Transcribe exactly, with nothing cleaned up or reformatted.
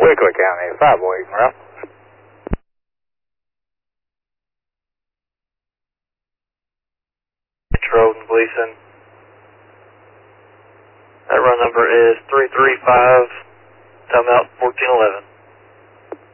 Quickly County, five Wake, route. Road and Gleason. That run number is three three five, time out fourteen eleven.